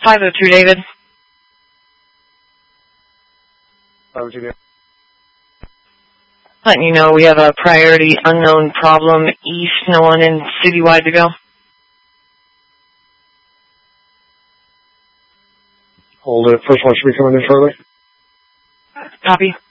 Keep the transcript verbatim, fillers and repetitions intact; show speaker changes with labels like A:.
A: five oh two, David.
B: five oh two, David.
A: Letting you know we have a priority unknown problem east, no one in citywide to go.
B: Hold it. First one should be coming in shortly.
A: Copy.